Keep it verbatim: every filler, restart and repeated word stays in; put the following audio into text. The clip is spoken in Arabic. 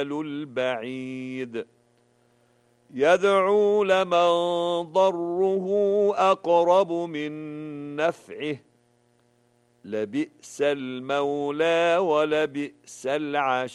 البعيد يدعو لمن ضره أقرب من نفعه لبئس المولى ولبئس العشير